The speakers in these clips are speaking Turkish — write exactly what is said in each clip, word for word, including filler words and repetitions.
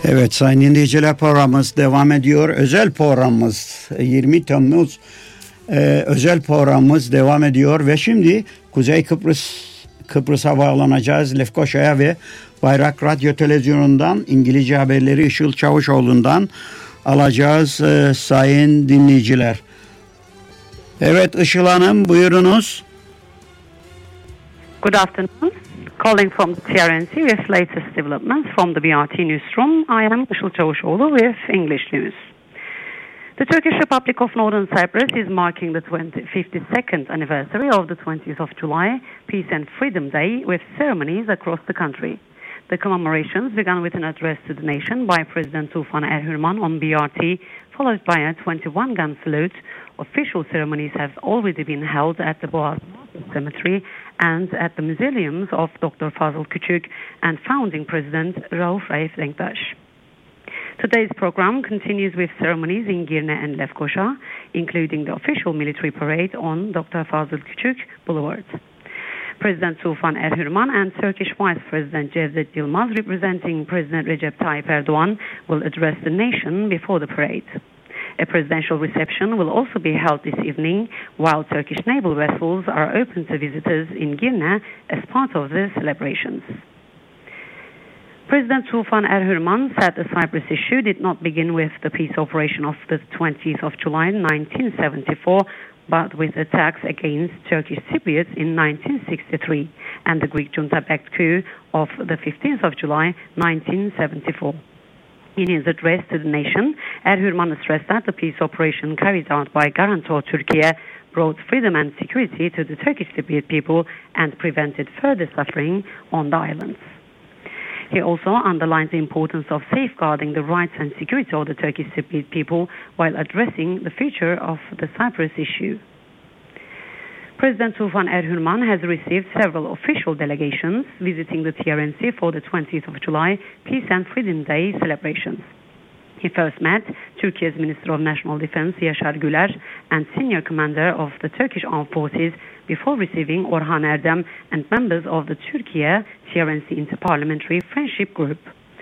Evet sayın dinleyiciler, programımız devam ediyor. Özel programımız yirmi Temmuz e, özel programımız devam ediyor ve şimdi Kuzey Kıbrıs Kıbrıs'a bağlanacağız. Lefkoşa'ya ve Bayrak Radyo Televizyonu'ndan İngilizce haberleri Işıl Çavuşoğlu'ndan alacağız e, sayın dinleyiciler. Evet Işıl Hanım, buyurunuz. Good afternoon. Calling from the T R N C with latest developments from the B R T newsroom. I am Işıl Çavuşoğlu with English news. The Turkish Republic of Northern Cyprus is marking the fifty-second anniversary of the twentieth of July, Peace and Freedom Day, with ceremonies across the country. The commemorations began with an address to the nation by President Tufan Erhürman on B R T, followed by a twenty-one gun salute. Official ceremonies have already been held at the Boğaz Cemetery and at the mausoleums of Doctor Fazıl Küçük and founding President Rauf Raif Denktaş. Today's program continues with ceremonies in Girne and Lefkoşa, including the official military parade on Doctor Fazıl Küçük Boulevard. President Tufan Erhürman and Turkish Vice President Cevdet Yılmaz, representing President Recep Tayyip Erdoğan, will address the nation before the parade. A presidential reception will also be held this evening, while Turkish naval vessels are open to visitors in Girne as part of the celebrations. President Tufan Erhürman said the Cyprus issue did not begin with the peace operation of the twentieth of July nineteen seventy-four, but with attacks against Turkish Cypriots in nineteen sixty-three and the Greek junta-backed coup of the fifteenth of July nineteen seventy-four. In his address to the nation, Erhürman stressed that the peace operation carried out by Guarantor Turkey brought freedom and security to the Turkish Cypriot people and prevented further suffering on the islands. He also underlined the importance of safeguarding the rights and security of the Turkish Cypriot people while addressing the future of the Cyprus issue. President Tufan Erhürman has received several official delegations visiting the T R N C for the twentieth of July Peace and Freedom Day celebrations. He first met Turkey's Minister of National Defense Yaşar Güler and Senior Commander of the Turkish Armed Forces before receiving Orhan Erdem and members of the Turkey T R N C Interparliamentary Friendship Group.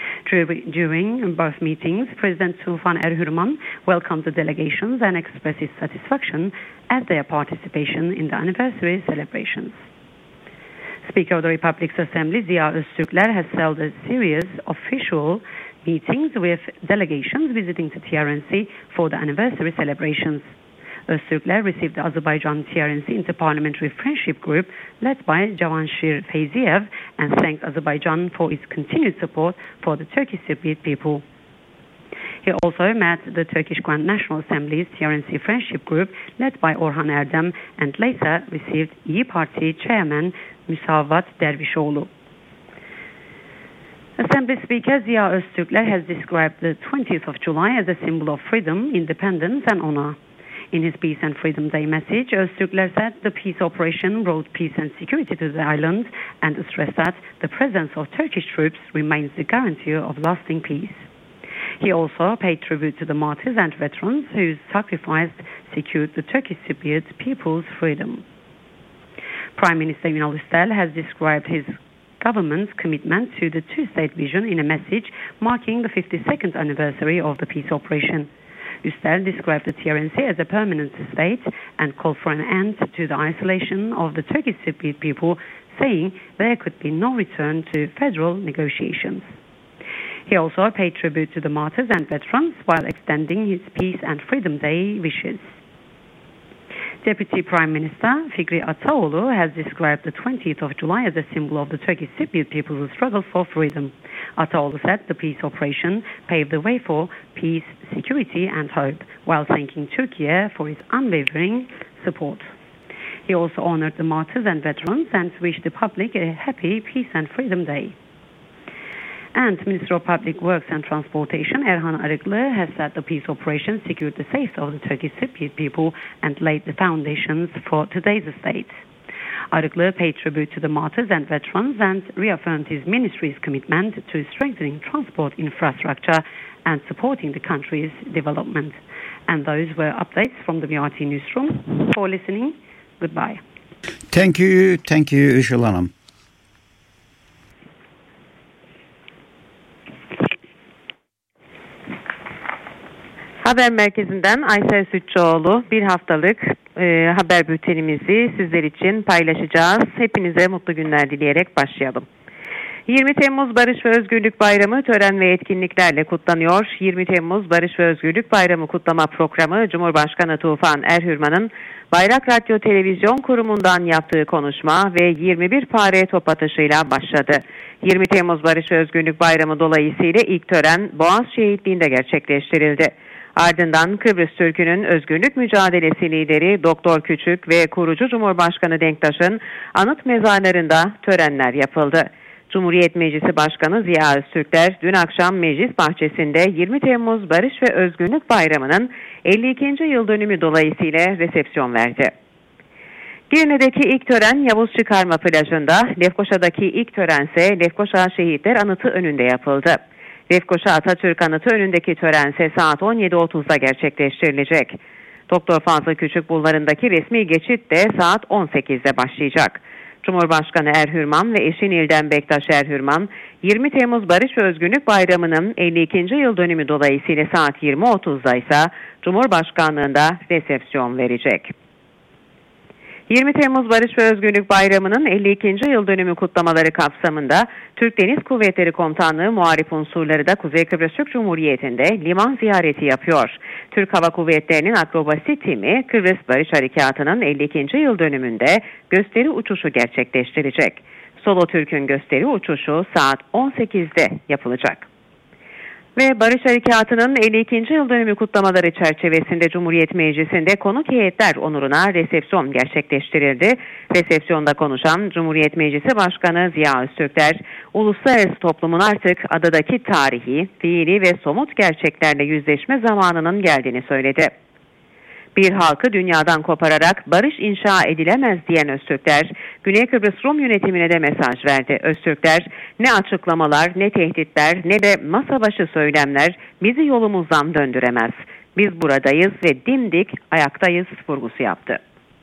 During both meetings, President Tufan Erhürman welcomed the delegations and expressed his satisfaction at their participation in the anniversary celebrations. Speaker of the Republic's Assembly, Ziya Öztürkler, has held a series of official meetings with delegations visiting the T R N C for the anniversary celebrations. Öztürkler received the Azerbaijan T R N C Interparliamentary Friendship Group led by Javanshir Feyziyev and thanked Azerbaijan for its continued support for the Turkish Cypriot people. He also met the Turkish Grand National Assembly's T R N C Friendship Group led by Orhan Erdem and later received İYİ Party Chairman Müsavat Dervişoğlu. Assembly Speaker Ziya Öztürkler has described the twentieth of July as a symbol of freedom, independence and honor. In his Peace and Freedom Day message, Öztürkler said the peace operation brought peace and security to the island and stressed that the presence of Turkish troops remains the guarantee of lasting peace. He also paid tribute to the martyrs and veterans whose sacrifice secured the Turkish Cypriot people's freedom. Prime Minister Ünal Üstel has described his government's commitment to the two-state vision in a message marking the fifty-second anniversary of the peace operation. Üstel described the T R N C as a permanent state and called for an end to the isolation of the Turkish Cypriot people, saying there could be no return to federal negotiations. He also paid tribute to the martyrs and veterans while extending his Peace and Freedom Day wishes. Deputy Prime Minister Fikri Ataoğlu has described the twentieth of July as a symbol of the Turkish Cypriot people's struggle for freedom. Ataoğlu said the peace operation paved the way for peace, security and hope, while thanking Turkey for its unwavering support. He also honored the martyrs and veterans and wished the public a happy Peace and Freedom Day. And Minister of Public Works and Transportation Erhan Arıklı has said the peace operation secured the safety of the Turkish Cypriot people and laid the foundations for today's state. Arıklı paid tribute to the martyrs and veterans and reaffirmed his ministry's commitment to strengthening transport infrastructure and supporting the country's development. And those were updates from the B R T newsroom. For listening, goodbye. Thank you, thank you Işıl Hanım. Haber Merkezi'nden Aysel Sütçüoğlu, bir haftalık e, haber bültenimizi sizler için paylaşacağız. Hepinize mutlu günler dileyerek başlayalım. yirmi Temmuz Barış ve Özgürlük Bayramı tören ve etkinliklerle kutlanıyor. yirmi Temmuz Barış ve Özgürlük Bayramı kutlama programı Cumhurbaşkanı Tufan Erhürman'ın Bayrak Radyo Televizyon Kurumu'ndan yaptığı konuşma ve yirmi bir pare top atışıyla başladı. yirmi Temmuz Barış ve Özgürlük Bayramı dolayısıyla ilk tören Boğaz Şehitliği'nde gerçekleştirildi. Ardından Kıbrıs Türk'ünün özgürlük mücadelesi lideri Doktor Küçük ve kurucu Cumhurbaşkanı Denktaş'ın anıt mezarlarında törenler yapıldı. Cumhuriyet Meclisi Başkanı Ziya Öztürkler dün akşam meclis bahçesinde yirmi Temmuz Barış ve Özgürlük Bayramı'nın elli ikinci yıl dönümü dolayısıyla resepsiyon verdi. Girne'deki ilk tören Yavuz Çıkarma plajında, Lefkoşa'daki ilk törense Lefkoşa Şehitler Anıtı önünde yapıldı. Lefkoşa Atatürk Anıtı önündeki törense saat on yedi otuzda gerçekleştirilecek. Doktor Fazıl Küçük Bulvarı'ndaki resmi geçit de saat on sekizde başlayacak. Cumhurbaşkanı Erhürman ve eşi Nilden Bektaş Erhürman, yirmi Temmuz Barış ve Özgürlük Bayramı'nın elli ikinci yıl dönümü dolayısıyla saat yirmi otuzda ise Cumhurbaşkanlığında resepsiyon verecek. yirmi Temmuz Barış ve Özgürlük Bayramı'nın elli ikinci yıl dönümü kutlamaları kapsamında Türk Deniz Kuvvetleri Komutanlığı muharip unsurları da Kuzey Kıbrıs Türk Cumhuriyeti'nde liman ziyareti yapıyor. Türk Hava Kuvvetleri'nin akrobasi timi Kıbrıs Barış Harekatı'nın elli ikinci yıl dönümünde gösteri uçuşu gerçekleştirecek. Solo Türk'ün gösteri uçuşu saat on sekizde yapılacak. Ve Barış Harekatı'nın elli ikinci yıl dönümü kutlamaları çerçevesinde Cumhuriyet Meclisi'nde konuk heyetler onuruna resepsiyon gerçekleştirildi. Resepsiyonda konuşan Cumhuriyet Meclisi Başkanı Ziya Öztürkler, uluslararası toplumun artık adadaki tarihi, fiili ve somut gerçeklerle yüzleşme zamanının geldiğini söyledi. Bir halkı dünyadan kopararak barış inşa edilemez diyen Öztürkler, Güney Kıbrıs Rum yönetimine de mesaj verdi. Öztürkler, ne açıklamalar, ne tehditler, ne de masa başı söylemler bizi yolumuzdan döndüremez. Biz buradayız ve dimdik ayaktayız vurgusu yaptı.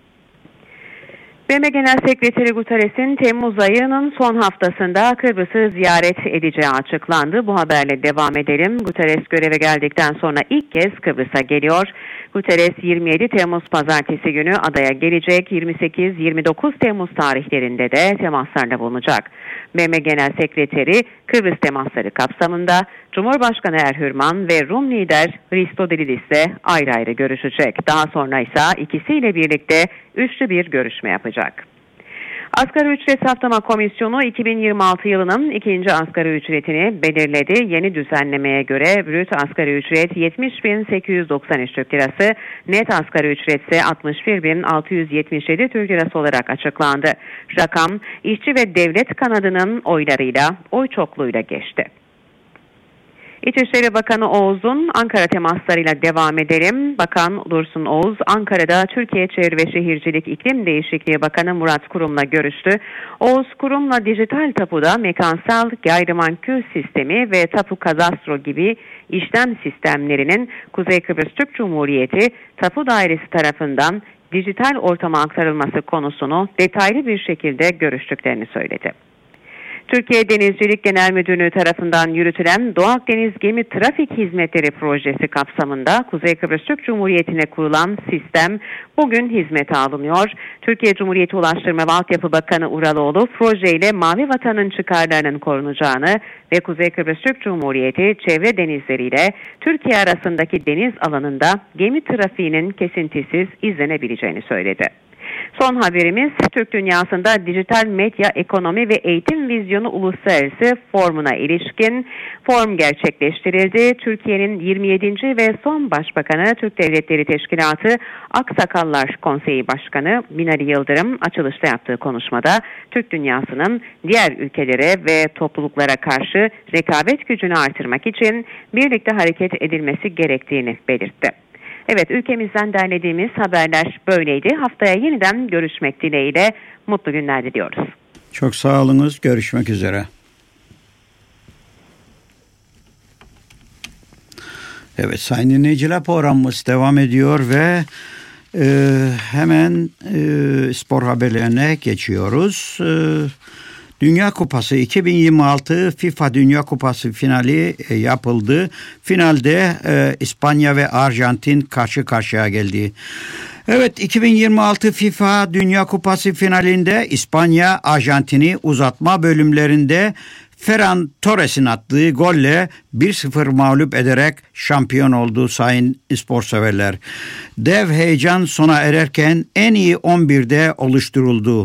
B M Genel Sekreteri Guterres'in Temmuz ayının son haftasında Kıbrıs'ı ziyaret edeceği açıklandı. Bu haberle devam edelim. Guterres göreve geldikten sonra ilk kez Kıbrıs'a geliyor. Guterres yirmi yedi Temmuz Pazartesi günü adaya gelecek. yirmi sekiz yirmi dokuz Temmuz tarihlerinde de temaslarda bulunacak. B M Genel Sekreteri Kıbrıs temasları kapsamında Cumhurbaşkanı Erhürman ve Rum lider Hristo Delidis'le ayrı ayrı görüşecek. Daha sonra ise ikisiyle birlikte üçlü bir görüşme yapacak. Asgari ücret saptama komisyonu iki bin yirmi altı yılının ikinci asgari ücretini belirledi. Yeni düzenlemeye göre brüt asgari ücret yetmiş bin sekiz yüz doksan üç Türk Lirası, net asgari ücret ise altmış bir bin altı yüz yetmiş yedi Türk Lirası olarak açıklandı. Rakam işçi ve devlet kanadının oylarıyla, oy çokluğuyla geçti. İçişleri Bakanı Oğuz'un Ankara temaslarıyla devam edelim. Bakan Dursun Oğuz, Ankara'da Türkiye Çevre ve Şehircilik İklim Değişikliği Bakanı Murat Kurum'la görüştü. Oğuz, Kurum'la dijital tapuda mekansal gayrimenkul sistemi ve tapu kadastro gibi işlem sistemlerinin Kuzey Kıbrıs Türk Cumhuriyeti Tapu Dairesi tarafından dijital ortama aktarılması konusunu detaylı bir şekilde görüştüklerini söyledi. Türkiye Denizcilik Genel Müdürlüğü tarafından yürütülen Doğu Akdeniz Gemi Trafik Hizmetleri Projesi kapsamında Kuzey Kıbrıs Türk Cumhuriyeti'ne kurulan sistem bugün hizmete alınıyor. Türkiye Cumhuriyeti Ulaştırma ve Altyapı Bakanı Uraloğlu, projeyle Mavi Vatan'ın çıkarlarının korunacağını ve Kuzey Kıbrıs Türk Cumhuriyeti çevre denizleriyle Türkiye arasındaki deniz alanında gemi trafiğinin kesintisiz izlenebileceğini söyledi. Son haberimiz, Türk dünyasında dijital medya, ekonomi ve eğitim vizyonu uluslararası formuna ilişkin form gerçekleştirildi. Türkiye'nin yirmi yedinci ve son Başbakanı Türk Devletleri Teşkilatı Aksakallar Konseyi Başkanı Binali Yıldırım açılışta yaptığı konuşmada Türk dünyasının diğer ülkelere ve topluluklara karşı rekabet gücünü artırmak için birlikte hareket edilmesi gerektiğini belirtti. Evet, ülkemizden derlediğimiz haberler böyleydi. Haftaya yeniden görüşmek dileğiyle mutlu günler diliyoruz. Çok sağ olunuz. Görüşmek üzere. Evet sayın dinleyiciler, programımız devam ediyor ve e, hemen e, spor haberlerine geçiyoruz. E, Dünya Kupası iki bin yirmi altı FIFA Dünya Kupası finali e, yapıldı. Finalde e, İspanya ve Arjantin karşı karşıya geldi. Evet, iki bin yirmi altı FIFA Dünya Kupası finalinde İspanya Arjantin'i uzatma bölümlerinde Ferran Torres'in attığı golle bir sıfır mağlup ederek şampiyon oldu sayın spor severler. Dev heyecan sona ererken en iyi on birde oluşturuldu.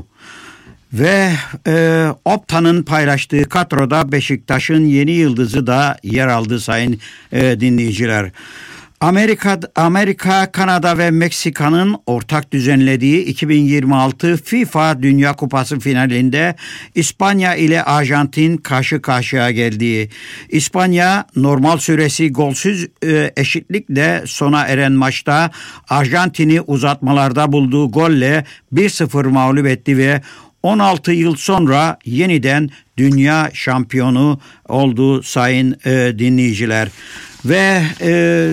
Ve e, Opta'nın paylaştığı kadroda Beşiktaş'ın yeni yıldızı da yer aldı sayın e, dinleyiciler. Amerika, Amerika, Kanada ve Meksika'nın ortak düzenlediği iki bin yirmi altı FIFA Dünya Kupası finalinde İspanya ile Arjantin karşı karşıya geldi. İspanya normal süresi golsüz e, eşitlikle sona eren maçta Arjantin'i uzatmalarda bulduğu golle bir sıfır mağlup etti ve on altı yıl sonra yeniden dünya şampiyonu oldu sayın e, dinleyiciler. Ve e,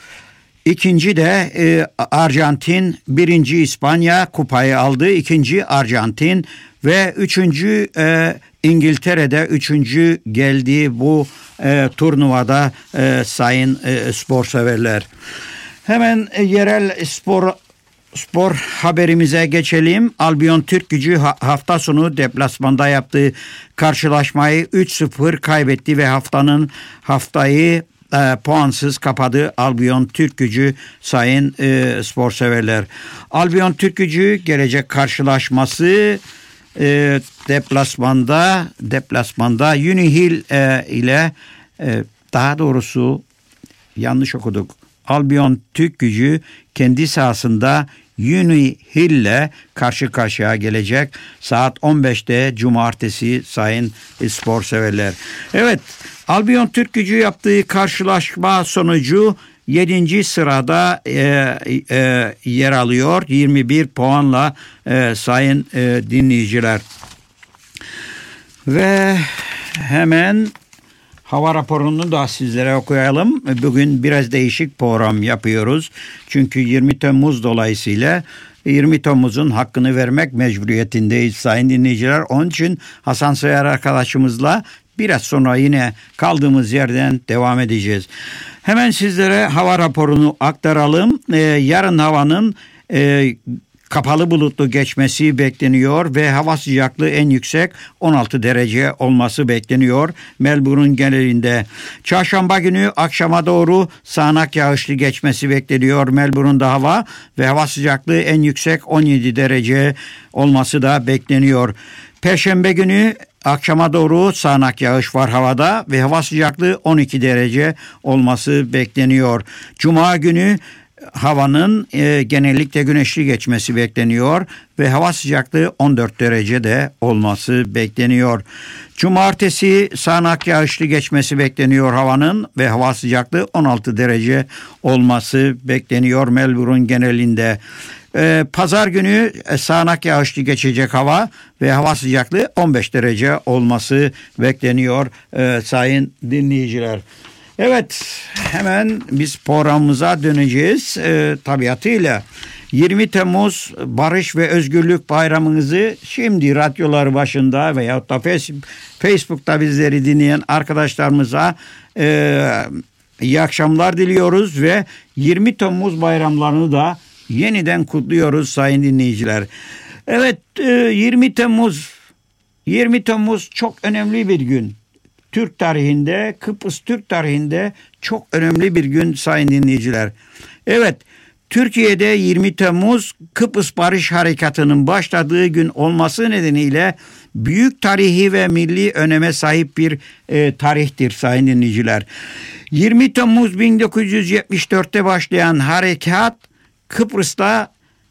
ikinci de e, Arjantin, birinci İspanya kupayı aldı, ikinci Arjantin ve üçüncü e, İngiltere'de üçüncü geldi bu e, turnuvada e, sayın e, spor severler. Hemen e, yerel spor Spor haberimize geçelim. Albion Türkgücü hafta sonu deplasmanda yaptığı karşılaşmayı üç sıfır kaybetti ve haftanın haftayı e, puansız kapadı Albion Türkgücü sayın e, spor severler. Albion Türkgücü gelecek karşılaşması e, deplasmanda deplasmanda Unihil e, ile e, daha doğrusu yanlış okuduk. Albion Türkgücü kendi sahasında Unihil ile karşı karşıya gelecek saat on beşte cumartesi sayın spor severler. Evet, Albion Türkgücü yaptığı karşılaşma sonucu yedinci sırada e, e, yer alıyor yirmi bir puanla e, sayın e, dinleyiciler. Ve hemen hava raporunu da sizlere okuyalım. Bugün biraz değişik program yapıyoruz. Çünkü yirmi Temmuz dolayısıyla yirmi Temmuz'un hakkını vermek mecburiyetindeyiz sayın dinleyiciler. Onun için Hasan Sayar arkadaşımızla biraz sonra yine kaldığımız yerden devam edeceğiz. Hemen sizlere hava raporunu aktaralım. Ee, yarın havanın e, kapalı bulutlu geçmesi bekleniyor ve hava sıcaklığı en yüksek on altı derece olması bekleniyor Melbourne genelinde. Çarşamba günü akşama doğru sağanak yağışlı geçmesi bekleniyor Melbourne'da hava ve hava sıcaklığı en yüksek on yedi derece olması da bekleniyor. Perşembe günü akşama doğru sağanak yağış var havada ve hava sıcaklığı on iki derece olması bekleniyor. Cuma günü havanın e, genellikle güneşli geçmesi bekleniyor ve hava sıcaklığı on dört derecede olması bekleniyor. Cumartesi sağanak yağışlı geçmesi bekleniyor havanın ve hava sıcaklığı on altı derece olması bekleniyor Melbourne genelinde. Ee, Pazar günü sağanak yağışlı geçecek hava ve hava sıcaklığı on beş derece olması bekleniyor e, sayın dinleyiciler. Evet, hemen biz programımıza döneceğiz e, tabiatıyla. yirmi Temmuz Barış ve Özgürlük Bayramınızı şimdi radyolar başında veyahut da Facebook'ta bizleri dinleyen arkadaşlarımıza e, iyi akşamlar diliyoruz ve yirmi Temmuz bayramlarını da yeniden kutluyoruz sayın dinleyiciler. Evet, e, yirmi Temmuz yirmi Temmuz çok önemli bir gün. Türk tarihinde, Kıbrıs Türk tarihinde çok önemli bir gün sayın dinleyiciler. Evet, Türkiye'de yirmi Temmuz Kıbrıs Barış Harekatı'nın başladığı gün olması nedeniyle büyük tarihi ve milli öneme sahip bir e, tarihtir sayın dinleyiciler. yirmi Temmuz bin dokuz yüz yetmiş dörtte başlayan harekat Kıbrıs'ta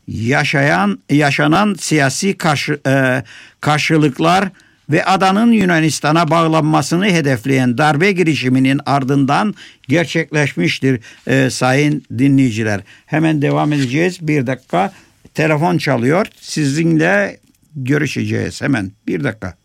yaşayan yaşanan siyasi karşı, e, karşılıklar ve adanın Yunanistan'a bağlanmasını hedefleyen darbe girişiminin ardından gerçekleşmiştir e, sayın dinleyiciler. Hemen devam edeceğiz. Bir dakika telefon çalıyor. Sizinle görüşeceğiz hemen. Bir dakika.